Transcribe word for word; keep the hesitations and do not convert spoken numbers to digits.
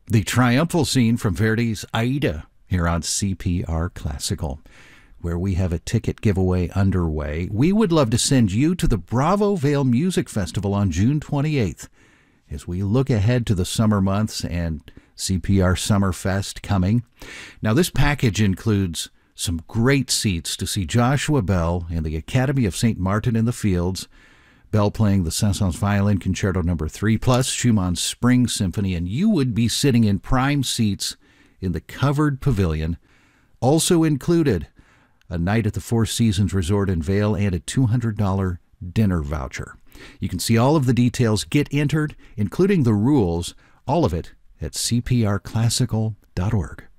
The triumphal scene from Verdi's Aida here on C P R Classical, where we have a ticket giveaway underway. We would love to send you to the Bravo Vale Music Festival on June twenty-eighth as we look ahead to the summer months and C P R Summer Fest coming. Now, this package includes some great seats to see Joshua Bell and the Academy of Saint Martin in the Fields, Bell playing the Saint-Saëns Violin Concerto Number three, plus Schumann's Spring Symphony, and you would be sitting in prime seats in the covered pavilion. Also included, a night at the Four Seasons Resort in Vail and a two hundred dollars dinner voucher. You can see all of the details, get entered, including the rules, all of it at c p r classical dot org.